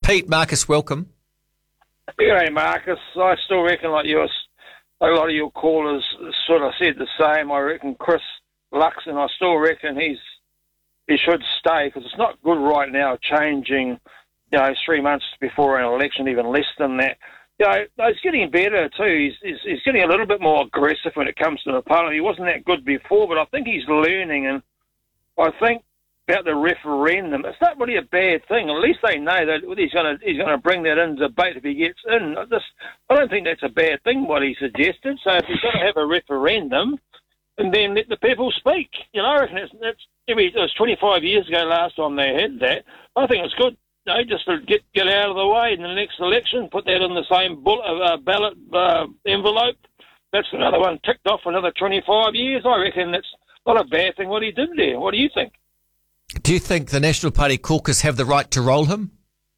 Pete, Marcus, welcome. G'day, Marcus. I still reckon, like yours, a lot of your callers sort of said the same. I reckon Chris Luxon, I still reckon he should stay, because it's not good right now changing, 3 months before an election, even less than that. He's getting better too. He's getting a little bit more aggressive when it comes to the parliament. He wasn't that good before, but I think he's learning, and I think about the referendum, it's not really a bad thing. At least they know that he's going to bring that in debate if he gets in. I don't think that's a bad thing, what he suggested. So if he's going to have a referendum, and then let the people speak. I reckon it was 25 years ago last time they had that. I think it's good. Just to get out of the way in the next election, put that in the same ballot envelope. That's another one ticked off for another 25 years. I reckon that's not a bad thing what he did there. What do you think? Do you think the National Party caucus have the right to roll him?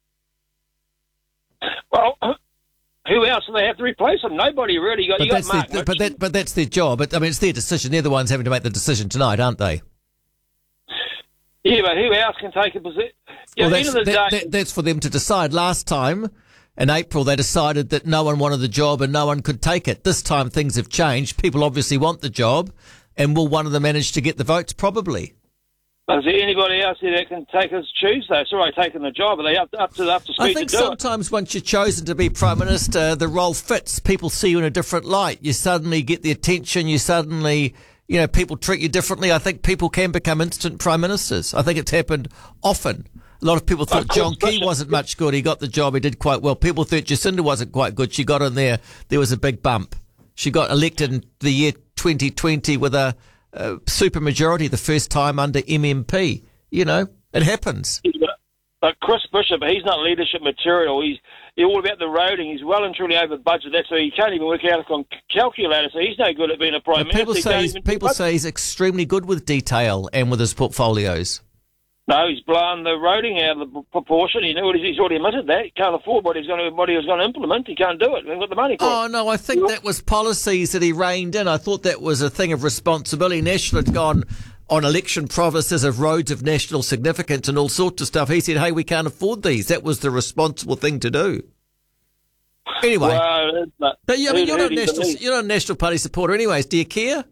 Well, who else do they have to replace him? Nobody really got. But that's their job. It's their decision. They're the ones having to make the decision tonight, aren't they? Yeah, but who else can take a position? That's for them to decide. Last time, in April, they decided that no one wanted the job and no one could take it. This time, things have changed. People obviously want the job, and will one of them manage to get the votes? Probably. Is there anybody else here that can take us choose though? It's already taken the job. Are they up to speed to do it? I think sometimes once you're chosen to be Prime Minister, the role fits. People see you in a different light. You suddenly get the attention. You suddenly, people treat you differently. I think people can become instant Prime Ministers. I think it's happened often. A lot of people thought John Key wasn't much good. He got the job. He did quite well. People thought Jacinda wasn't quite good. She got in there. There was a big bump. She got elected in the year 2020 with a super majority the first time under MMP. It happens. But Chris Bishop, he's not leadership material. He's all about the roading. He's well and truly over budget. That's why he can't even work out on calculator. So he's no good at being a Prime Minister. People say he's extremely good with detail and with his portfolios. No, he's blown the roading out of the proportion. He's already admitted that. He can't afford what he was going to implement. He can't do it. He hasn't got the money for it. Oh, no, I think that was policies that he reined in. I thought that was a thing of responsibility. National had gone on election promises of roads of national significance and all sorts of stuff. He said, hey, we can't afford these. That was the responsible thing to do. Anyway. But you're not a National Party supporter anyways. Do you care?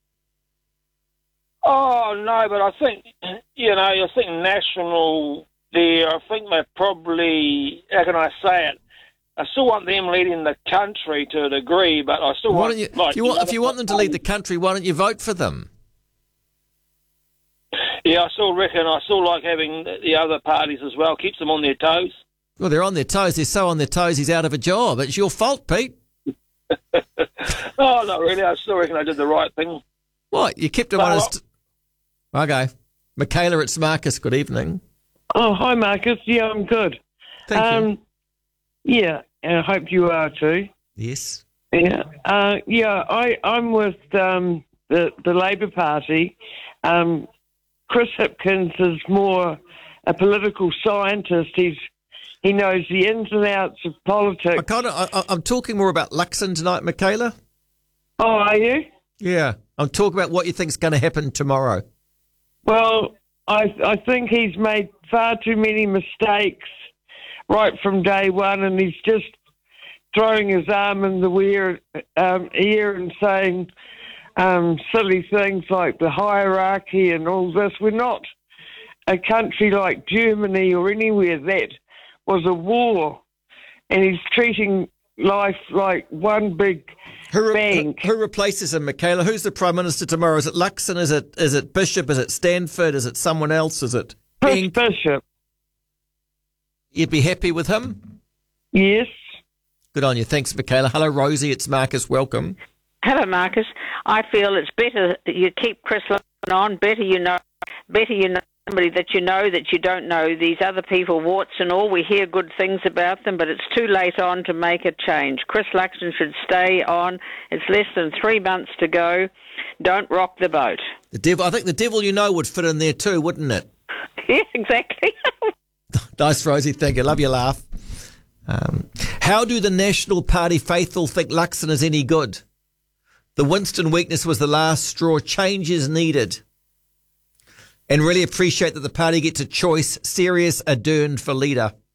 Oh, no, but I think, I think National there, I think they probably, how can I say it? I still want them leading the country to a degree, but I still want... If you want them to lead the country, why don't you vote for them? Yeah, I still like having the other parties as well. Keeps them on their toes. Well, they're on their toes. They're so on their toes, he's out of a job. It's your fault, Pete. Oh, not really. I still reckon I did the right thing. What? You kept him on his... Okay. Michaela, it's Marcus. Good evening. Oh, hi, Marcus. Yeah, I'm good. Thank you. Yeah, and I hope you are too. Yes. Yeah. I'm with the Labour Party. Chris Hipkins is more a political scientist. He knows the ins and outs of politics. I'm talking more about Luxon tonight, Michaela. Oh, are you? Yeah. I'm talking about what you think is going to happen tomorrow. Well, I think he's made far too many mistakes right from day one, and he's just throwing his arm in the ear and saying silly things like the hierarchy and all this. We're not a country like Germany or anywhere that was a war, and he's treating life like one big bank. Who replaces him, Michaela? Who's the Prime Minister tomorrow? Is it Luxon? Is it Bishop? Is it Stanford? Is it someone else? Is it Bishop? You'd be happy with him? Yes. Good on you. Thanks, Michaela. Hello, Rosie. It's Marcus. Welcome. Hello, Marcus. I feel it's better that you keep Chris on. Better you know somebody that you don't know. These other people, warts and all, we hear good things about them, but it's too late on to make a change. Chris Luxon should stay on. It's less than 3 months to go. Don't rock the boat. I think the devil would fit in there too, wouldn't it? Yeah, exactly. Nice, Rosie. Thank you. Love your laugh. How do the National Party faithful think Luxon is any good? The Winston weakness was the last straw. Change is needed. And really appreciate that the party gets a choice. Serious Ardern for leader.